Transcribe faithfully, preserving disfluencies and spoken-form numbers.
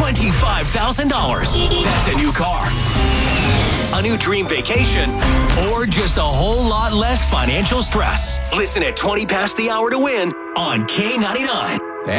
twenty-five thousand dollars. That's a new car, a new dream vacation, or just a whole lot less financial stress. Listen at twenty past the hour to win on K ninety-nine.